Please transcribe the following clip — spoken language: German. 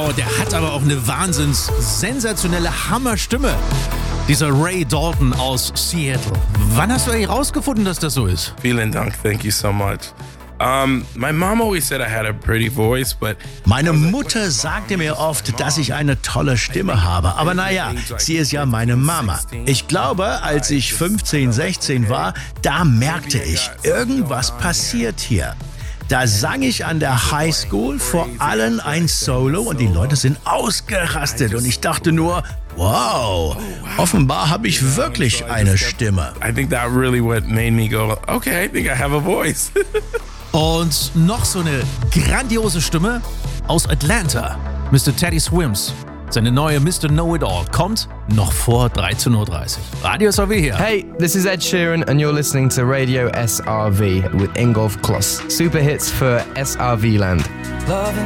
Wow, der hat aber auch eine sensationelle Hammerstimme. Dieser Ray Dalton aus Seattle. Wann hast du eigentlich rausgefunden, dass das so ist? Vielen Dank, thank you so much. My mom always said I had a pretty voice, but Meine Mutter sagte mir oft, dass ich eine tolle Stimme habe. Aber naja, sie ist ja meine Mama. Ich glaube, als ich 15, 16 war, da merkte ich, irgendwas passiert hier. Da sang ich an der Highschool vor allen ein Solo und die Leute sind ausgerastet. Und ich dachte nur, wow, offenbar habe ich wirklich eine Stimme. I think that really what made me go, okay, I think I have a voice. Und noch so eine grandiose Stimme aus Atlanta. Mr. Teddy Swims. Seine neue Mr. Know-It-All kommt noch vor 13:30 Uhr. Radio SRV hier. Hey, this is Ed Sheeran and you're listening to Radio SRV with Ingolf Kloss. Super hits for SRV land.